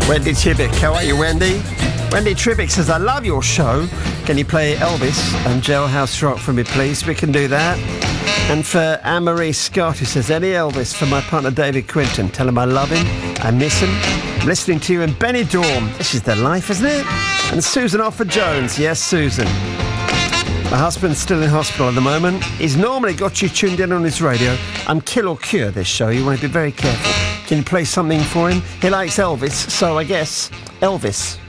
Wendy Tribick. How are you, Wendy? Wendy Tribick says, I love your show. Can you play Elvis and Jailhouse Rock for me, please? We can do that. And for Anne-Marie Scott, who says, any Elvis for my partner David Quinton. Tell him I love him, I miss him. I'm listening to you in Benidorm. This is their life, isn't it? And Susan Offord Jones. Yes, Susan. My husband's still in hospital at the moment. He's normally got you tuned in on his radio. I'm Kill or Cure, this show. You want to be very careful. Can you play something for him? He likes Elvis, so I guess Elvis.